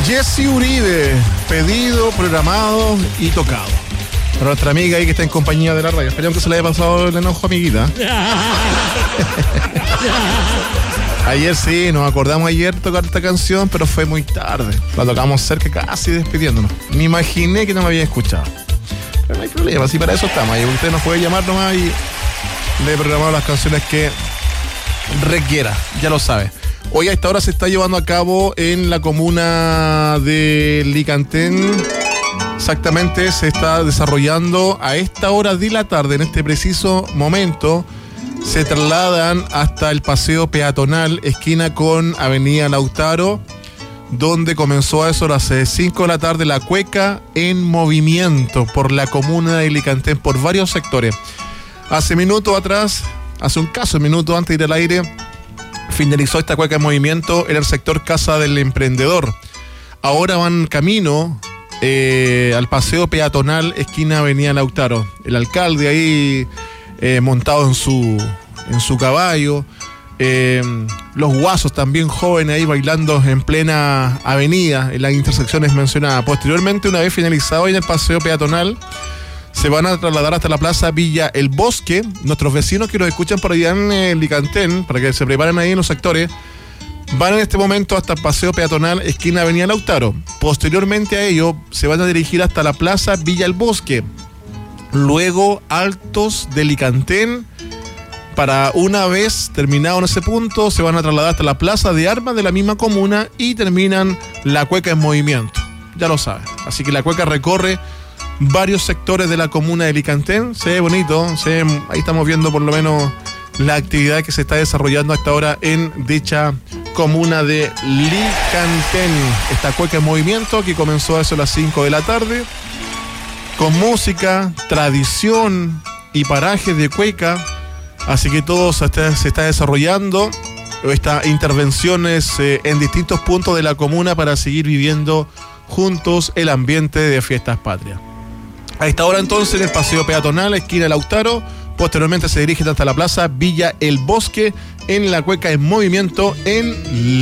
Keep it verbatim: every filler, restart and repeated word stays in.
Jessy Uribe, pedido, programado y tocado. Para nuestra amiga ahí que está en compañía de la radio. Esperemos que se le haya pasado el enojo, amiguita. Ayer sí, nos acordamos ayer tocar esta canción, pero fue muy tarde. La tocamos cerca, casi despidiéndonos. Me imaginé que no me había escuchado. Pero no hay problema, si para eso estamos. Ahí usted nos puede llamar nomás y le programamos las canciones que requiera, ya lo sabe. Hoy a esta hora se está llevando a cabo en la comuna de Licantén. Exactamente, se está desarrollando a esta hora de la tarde, en este preciso momento. Se trasladan hasta el paseo peatonal, esquina con Avenida Lautaro, donde comenzó a eso a las cinco de la tarde la cueca en movimiento por la comuna de Licantén, por varios sectores. Hace minutos atrás, hace un caso, minutos antes de ir al aire, finalizó esta cueca en movimiento en el sector Casa del Emprendedor. Ahora van camino eh, al paseo peatonal, esquina Avenida Lautaro. El alcalde ahí eh, montado en su, en su caballo. Eh, los guasos también jóvenes ahí bailando en plena avenida, en las intersecciones mencionadas. Posteriormente, una vez finalizado en el paseo peatonal, se van a trasladar hasta la plaza Villa El Bosque. Nuestros vecinos que nos escuchan por allá en eh, Licantén, para que se preparen ahí en los sectores, van en este momento hasta el paseo peatonal, esquina Avenida Lautaro. Posteriormente a ello, se van a dirigir hasta la plaza Villa El Bosque. Luego, Altos de Licantén. Para una vez terminado en ese punto, se van a trasladar hasta la plaza de armas de la misma comuna y terminan la cueca en movimiento. Ya lo saben. Así que la cueca recorre varios sectores de la comuna de Licantén. Se ve bonito, se ve, ahí estamos viendo por lo menos la actividad que se está desarrollando hasta ahora en dicha comuna de Licantén. Esta cueca en movimiento que comenzó a eso a las cinco de la tarde, con música, tradición y parajes de cueca. Así que todo se está, se está desarrollando estas intervenciones eh, en distintos puntos de la comuna para seguir viviendo juntos el ambiente de Fiestas Patrias. A esta hora entonces en el paseo peatonal, esquina Lautaro, posteriormente se dirigen hasta la plaza Villa El Bosque en la cueca en movimiento en